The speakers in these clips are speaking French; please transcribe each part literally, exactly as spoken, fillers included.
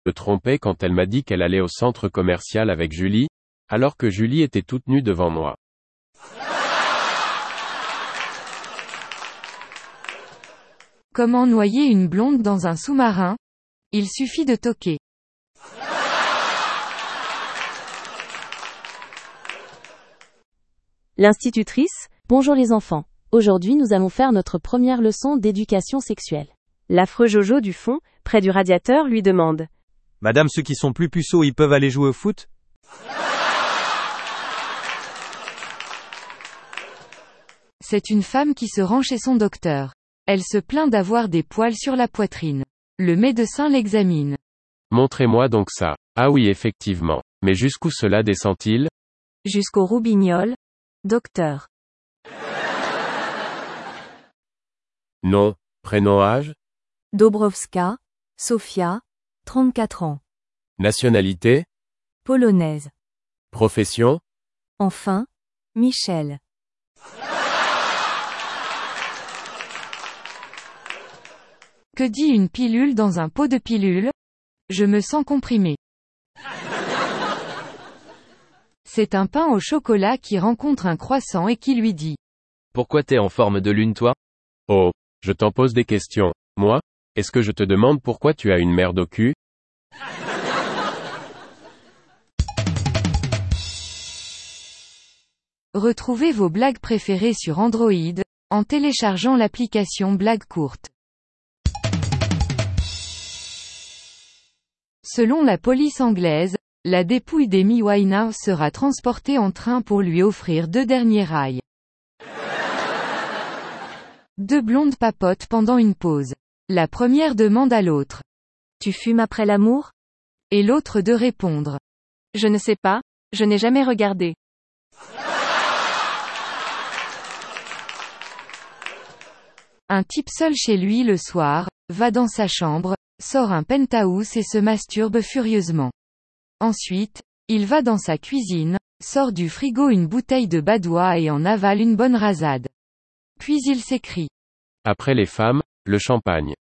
me trompais quand elle m'a dit qu'elle allait au centre commercial avec Julie, alors que Julie était toute nue devant moi. Comment noyer une blonde dans un sous-marin? Il suffit de toquer. L'institutrice, bonjour les enfants. Aujourd'hui nous allons faire notre première leçon d'éducation sexuelle. L'affreux Jojo du fond, près du radiateur, lui demande. Madame, ceux qui sont plus puceaux, ils peuvent aller jouer au foot? C'est une femme qui se rend chez son docteur. Elle se plaint d'avoir des poils sur la poitrine. Le médecin l'examine. Montrez-moi donc ça. Ah oui, effectivement. Mais jusqu'où cela descend-il? Jusqu'au roubignoles. Docteur. Nom, prénom, âge? Dobrowska, Sofia, trente-quatre ans. Nationalité? Polonaise. Profession? Enfin, Michel. Que dit une pilule dans un pot de pilules? Je me sens comprimé. C'est un pain au chocolat qui rencontre un croissant et qui lui dit. Pourquoi t'es en forme de lune toi? Oh, je t'en pose des questions. Moi? Est-ce que je te demande pourquoi tu as une merde au cul? Retrouvez vos blagues préférées sur Android, en téléchargeant l'application Blagues courtes. Selon la police anglaise, la dépouille d'Amy Winehouse sera transportée en train pour lui offrir deux derniers rails. Deux blondes papotent pendant une pause. La première demande à l'autre. Tu fumes après l'amour? Et l'autre de répondre. Je ne sais pas, je n'ai jamais regardé. Un type seul chez lui le soir, va dans sa chambre, sort un penthouse et se masturbe furieusement. Ensuite, il va dans sa cuisine, sort du frigo une bouteille de badois et en avale une bonne rasade. Puis il s'écrie. Après les femmes, le champagne.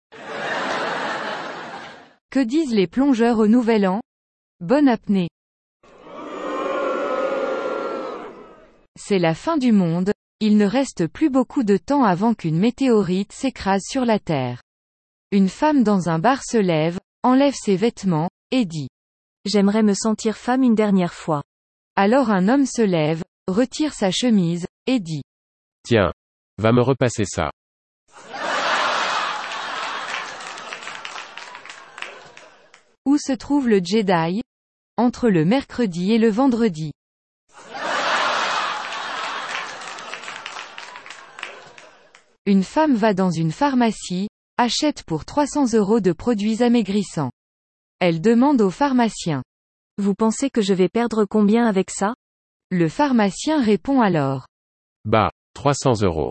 Que disent les plongeurs au Nouvel An? Bonne apnée. C'est la fin du monde, il ne reste plus beaucoup de temps avant qu'une météorite s'écrase sur la Terre. Une femme dans un bar se lève, enlève ses vêtements, et dit. J'aimerais me sentir femme une dernière fois. Alors un homme se lève, retire sa chemise, et dit. Tiens. Va me repasser ça. Où se trouve le Jedi? Entre le mercredi et le vendredi. Une femme va dans une pharmacie, achète pour trois cents euros de produits amaigrissants. Elle demande au pharmacien. Vous pensez que je vais perdre combien avec ça? Le pharmacien répond alors. Bah, trois cents euros.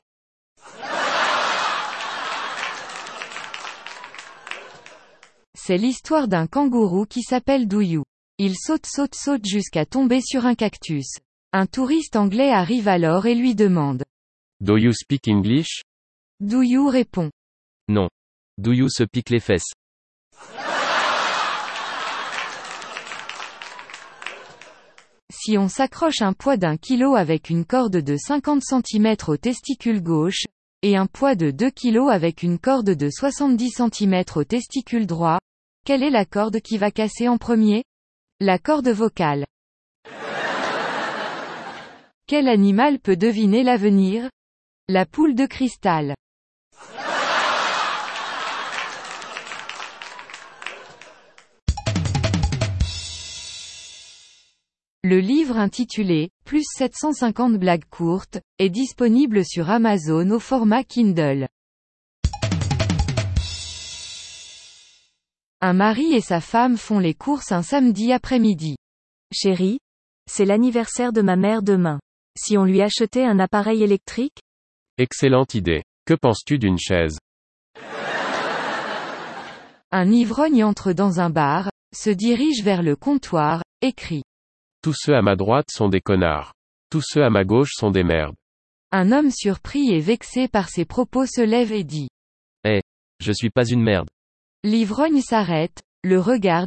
C'est l'histoire d'un kangourou qui s'appelle Douyou. Il saute saute saute jusqu'à tomber sur un cactus. Un touriste anglais arrive alors et lui demande. Do you speak English? Douyou répond. Non. Douyou se pique les fesses. Si on s'accroche un poids d'un kilo avec une corde de cinquante centimètres au testicule gauche, et un poids de deux kilos avec une corde de soixante-dix centimètres au testicule droit, quelle est la corde qui va casser en premier? La corde vocale. Quel animal peut deviner l'avenir? La poule de cristal. Le livre intitulé « Plus sept cent cinquante blagues courtes » est disponible sur Amazon au format Kindle. Un mari et sa femme font les courses un samedi après-midi. Chérie, c'est l'anniversaire de ma mère demain. Si on lui achetait un appareil électrique? Excellente idée. Que penses-tu d'une chaise? Un ivrogne entre dans un bar, se dirige vers le comptoir, et crie. Tous ceux à ma droite sont des connards. Tous ceux à ma gauche sont des merdes. Un homme surpris et vexé par ses propos se lève et dit. Eh, hey, je suis pas une merde. L'ivrogne s'arrête, le regarde